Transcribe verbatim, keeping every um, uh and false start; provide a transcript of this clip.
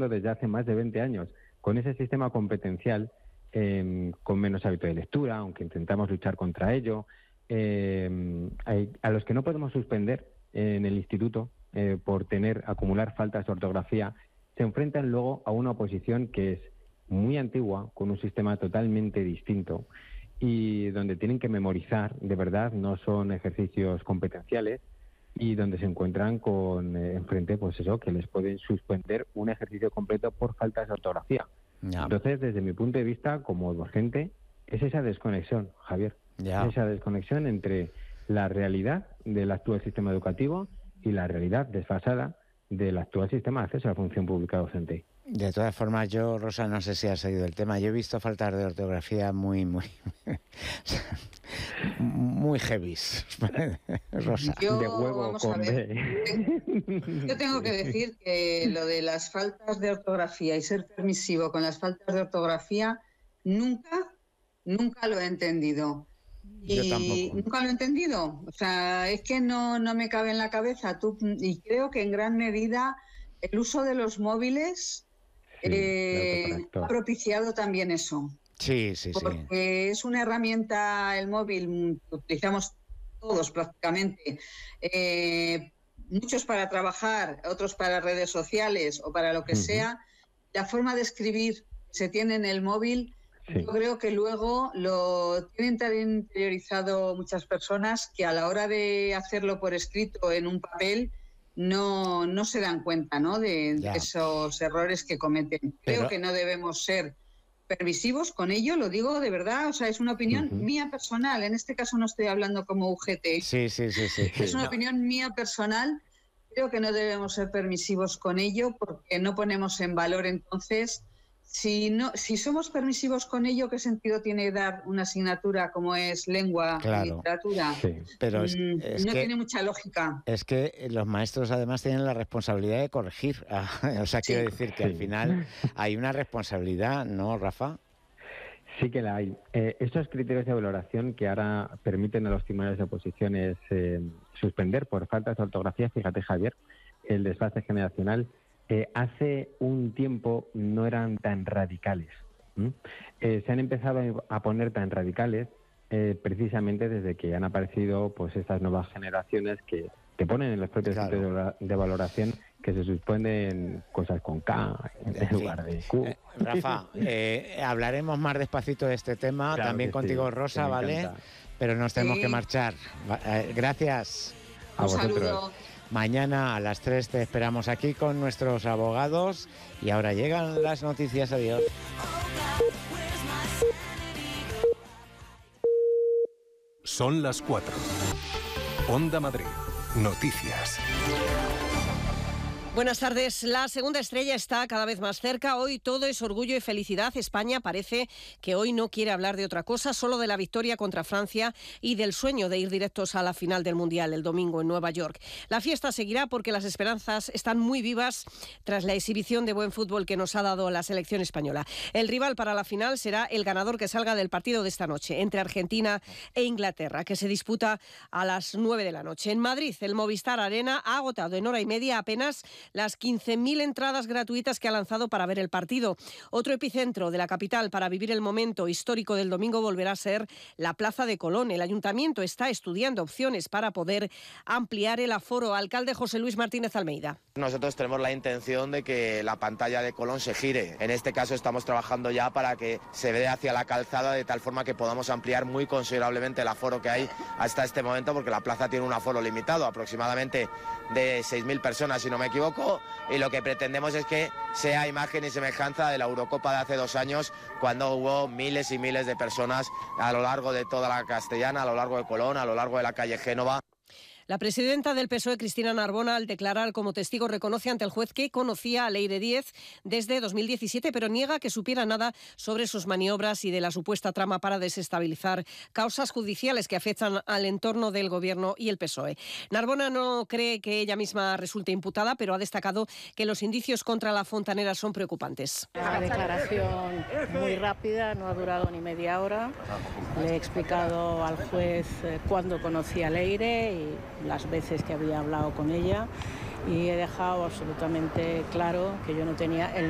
trabajando desde hace más de veinte años con ese sistema competencial, eh, con menos hábito de lectura, aunque intentamos luchar contra ello, eh, hay, a los que no podemos suspender en el instituto eh, por tener, acumular faltas de ortografía, se enfrentan luego a una oposición que es muy antigua, con un sistema totalmente distinto y donde tienen que memorizar, de verdad, no son ejercicios competenciales, y donde se encuentran con eh, enfrente, pues eso, que les pueden suspender un ejercicio completo por faltas de ortografía. Ya. Entonces, desde mi punto de vista, como docente, es esa desconexión, Javier. Ya. Es esa desconexión entre la realidad del actual sistema educativo y la realidad desfasada del actual sistema de acceso a la función pública docente. De todas formas, yo, Rosa, no sé si has seguido el tema. Yo he visto faltas de ortografía muy, muy, muy heavies, Rosa. Yo, de huevo con B. Yo tengo que decir que lo de las faltas de ortografía y ser permisivo con las faltas de ortografía nunca, nunca lo he entendido. Yo y tampoco. Nunca lo he entendido. O sea, es que no, no me cabe en la cabeza. Tú, y creo que en gran medida el uso de los móviles sí, eh, ha propiciado también eso. Sí, sí, porque sí. es una herramienta, el móvil, que utilizamos todos prácticamente, eh, muchos para trabajar, otros para redes sociales o para lo que uh-huh. sea. La forma de escribir que se tiene en el móvil, sí. yo creo que luego lo tienen tan interiorizado muchas personas que a la hora de hacerlo por escrito en un papel no, no se dan cuenta, ¿no?, de, de esos errores que cometen. Creo Pero... que no debemos ser permisivos con ello, lo digo de verdad, o sea, es una opinión uh-huh. mía personal, en este caso no estoy hablando como U G T. Sí, sí, sí, sí. Es una no. opinión mía personal, creo que no debemos ser permisivos con ello porque no ponemos en valor entonces, si no, si somos permisivos con ello, ¿qué sentido tiene dar una asignatura como es lengua claro. y literatura? Sí. Pero es, mm, es no que, tiene mucha lógica. Es que los maestros además tienen la responsabilidad de corregir, o sea, sí. quiero decir que sí. al final hay una responsabilidad, ¿no, Rafa? Sí que la hay. Eh, estos criterios de valoración que ahora permiten a los tribunales de oposiciones eh, suspender por faltas de ortografía, fíjate, Javier, el desfase generacional, eh, hace un tiempo no eran tan radicales. ¿Mm? Eh, se han empezado a poner tan radicales eh, precisamente desde que han aparecido pues estas nuevas generaciones que, que ponen en los propios claro. criterios de valoración que se suspenden cosas con K en sí. lugar de Q. Eh, Rafa, eh, hablaremos más despacito de este tema, claro también contigo, sí, Rosa, ¿vale? Encanta. Pero nos tenemos sí. que marchar. Eh, gracias. A vosotros. Un saludo. Mañana a las tres te esperamos aquí con nuestros abogados y ahora llegan las noticias. Adiós. Son las cuatro. Onda Madrid. Noticias. Buenas tardes. La segunda estrella está cada vez más cerca. Hoy todo es orgullo y felicidad. España parece que hoy no quiere hablar de otra cosa, solo de la victoria contra Francia y del sueño de ir directos a la final del Mundial el domingo en Nueva York. La fiesta seguirá porque las esperanzas están muy vivas tras la exhibición de buen fútbol que nos ha dado la selección española. El rival para la final será el ganador que salga del partido de esta noche entre Argentina e Inglaterra, que se disputa a las nueve de la noche. En Madrid, el Movistar Arena ha agotado en hora y media apenas las quince mil entradas gratuitas que ha lanzado para ver el partido. Otro epicentro de la capital para vivir el momento histórico del domingo volverá a ser la Plaza de Colón. El Ayuntamiento está estudiando opciones para poder ampliar el aforo. Alcalde José Luis Martínez Almeida. Nosotros tenemos la intención de que la pantalla de Colón se gire. En este caso estamos trabajando ya para que se vea hacia la calzada de tal forma que podamos ampliar muy considerablemente el aforo que hay hasta este momento, porque la plaza tiene un aforo limitado, aproximadamente de seis mil personas, si no me equivoco. Y lo que pretendemos es que sea imagen y semejanza de la Eurocopa de hace dos años, cuando hubo miles y miles de personas a lo largo de toda la Castellana, a lo largo de Colón, a lo largo de la calle Génova. La presidenta del P S O E, Cristina Narbona, al declarar como testigo, reconoce ante el juez que conocía a Leire Díez desde dos mil diecisiete, pero niega que supiera nada sobre sus maniobras y de la supuesta trama para desestabilizar causas judiciales que afectan al entorno del Gobierno y el P S O E. Narbona no cree que ella misma resulte imputada, pero ha destacado que los indicios contra la fontanera son preocupantes. Una declaración muy rápida, no ha durado ni media hora. Le he explicado al juez cuándo conocí a Leire y las veces que había hablado con ella, y he dejado absolutamente claro que yo no tenía el